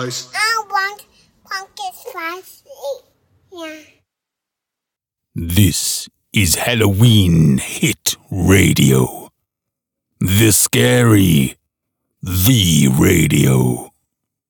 spice. I want pumpkin spice. Yeah. This is Halloween Hit Radio. The Scary, the Radio.